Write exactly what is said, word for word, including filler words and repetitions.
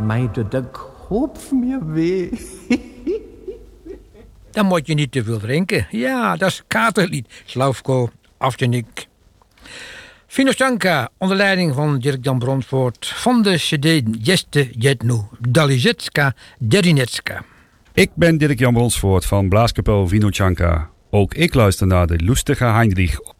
mij doet de kop meer weh. Dan moet je niet te veel drinken. Ja, dat is katerlied. Slavko, Afjenik. Vinochanka, onder leiding van Dirk-Jan Bronsvoort. Van de cd Jeste Jednu, Dalizetska, Derinetska. Ik ben Dirk-Jan Bronsvoort van Blaaskapel Vinochanka. Ook ik luister naar de Lustige Heinrich